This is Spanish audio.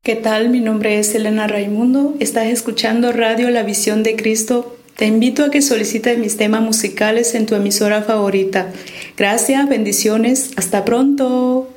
¿Qué tal? Mi nombre es Elena Raimundo. Estás escuchando Radio La Visión de Cristo. Te invito a que solicites mis temas musicales en tu emisora favorita. Gracias, bendiciones. Hasta pronto.